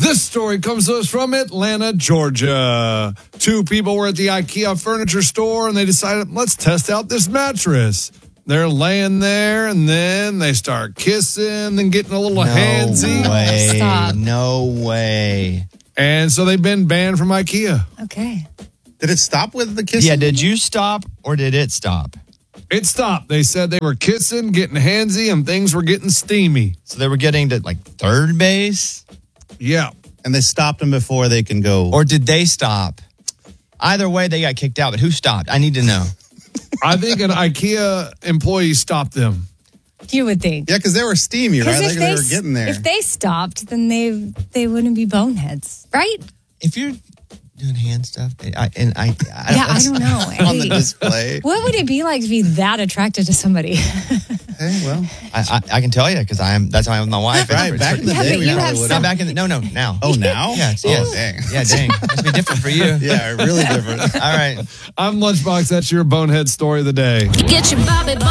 This story comes to us from Atlanta, Georgia. Two people were at the IKEA furniture store and they decided, let's test out this mattress. They're laying there and then they start kissing and getting a little handsy. Stop. No way. And so they've been banned from IKEA. Okay. Did it stop with the kissing? Yeah, did you stop or did it stop? It stopped. They said they were kissing, getting handsy, and things were getting steamy. So they were getting to like third base? Yeah. And they stopped them before they can go. Or did they stop? Either way, they got kicked out, but who stopped? I need to know. I think an IKEA employee stopped them. You would think. Yeah, because they were steamy, right? Like If they were getting there. If they stopped, then they wouldn't be boneheads, right? If you're doing hand stuff, I don't know. On the display. What would it be like to be that attracted to somebody? Hey, well. I can tell you because that's how I am with my wife. Right, back in the day, but we you probably have would Not have. back in the, no, now. Oh, now? Yes, Oh, yes. dang. Yeah, dang. Must be different for you. Yeah, really different. All right. I'm Lunchbox. That's your bonehead story of the day. Get your Bobby